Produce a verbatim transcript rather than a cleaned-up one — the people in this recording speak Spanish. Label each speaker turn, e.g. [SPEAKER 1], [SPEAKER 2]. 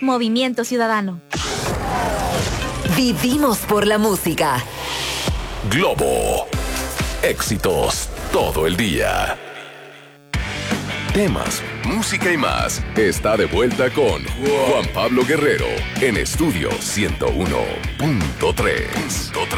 [SPEAKER 1] Movimiento Ciudadano.
[SPEAKER 2] Vivimos por la música.
[SPEAKER 3] Globo. Éxitos todo el día. Temas, música y más. Está de vuelta con Juan Pablo Guerrero en Estudio ciento uno punto tres.